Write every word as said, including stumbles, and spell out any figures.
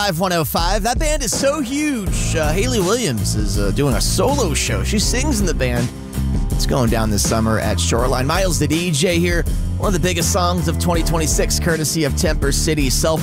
one oh five. That band is so huge. Uh, Haley Williams is uh, doing a solo show. She sings in the band. It's going down this summer at Shoreline. Miles the D J here. One of the biggest songs of twenty twenty-six, courtesy of Temper City. Self